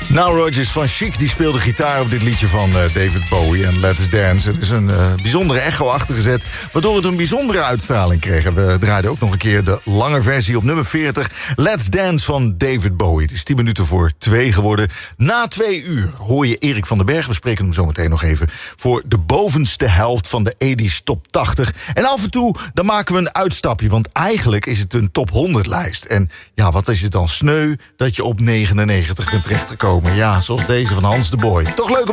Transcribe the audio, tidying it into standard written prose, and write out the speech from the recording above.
Nile Rodgers van Chic die speelde gitaar op dit liedje van David Bowie en Let's Dance. Het is een bijzondere echo achtergezet, waardoor het een bijzondere uitstraling kreeg. We draaiden ook nog een keer de lange versie op nummer 40, Let's Dance van David Bowie. Het is 10 minuten voor 2 geworden. Na 2 uur hoor je Erik van den Berg. We spreken hem zo meteen nog even voor de bovenste helft van de 80s Top 80. En af en toe dan maken we een uitstapje, want eigenlijk is het een Top 100 lijst. En ja, wat is het dan sneu dat je op 99 bent terechtgekomen. Ja, zoals deze van Hans de Boy. Toch leuk om